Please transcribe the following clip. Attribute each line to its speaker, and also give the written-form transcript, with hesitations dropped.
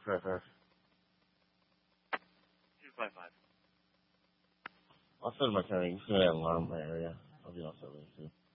Speaker 1: Trevor.
Speaker 2: 255.
Speaker 1: I'll send my turn. You can send that alarm area. I'll be on 72.